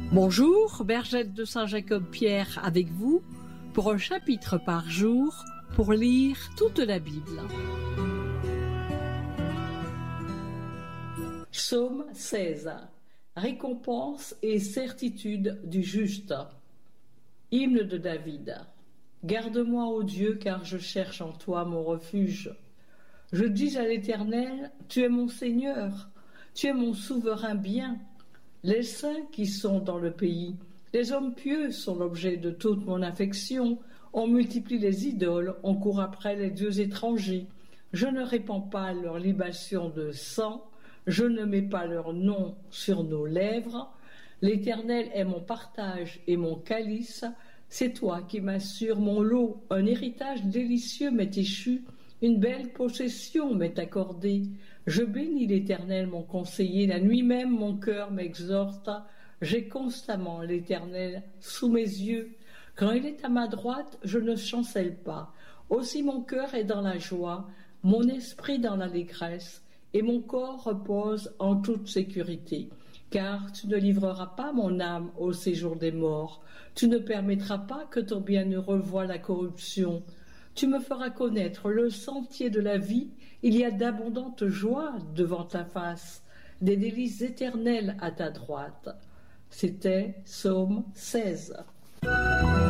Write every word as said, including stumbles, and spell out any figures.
Bonjour, Bergette de Saint-Jacob-Pierre avec vous pour un chapitre par jour pour lire toute la Bible. Psaume seize. Récompense et certitude du juste. Hymne de David. Garde-moi, ô Dieu, car je cherche en toi mon refuge. Je dis à l'Éternel, tu es mon Seigneur, tu es mon souverain bien. Les saints qui sont dans le pays, les hommes pieux sont l'objet de toute mon affection. On multiplie les idoles, on court après les dieux étrangers. Je ne répands pas leur libation de sang, je ne mets pas leur nom sur nos lèvres. L'Éternel est mon partage et mon calice, c'est toi qui m'assures mon lot. Un héritage délicieux m'est échu, une belle possession m'est accordée. Je bénis l'Éternel, mon conseiller, la nuit même mon cœur m'exhorte. J'ai constamment l'Éternel sous mes yeux. Quand il est à ma droite, je ne chancelle pas. Aussi mon cœur est dans la joie, mon esprit dans l'allégresse, et mon corps repose en toute sécurité. Car tu ne livreras pas mon âme au séjour des morts. Tu ne permettras pas que ton bienheureux voie la corruption. Tu me feras connaître le sentier de la vie. Il y a d'abondantes joies devant ta face, des délices éternelles à ta droite. C'était Psaume seize.